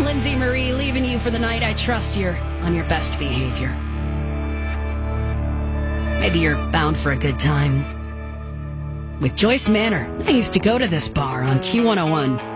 Lindsay Marie, leaving you for the night. I trust you're on your best behavior. Maybe you're bound for a good time with Joyce Manor. I used to go to this bar on Q101.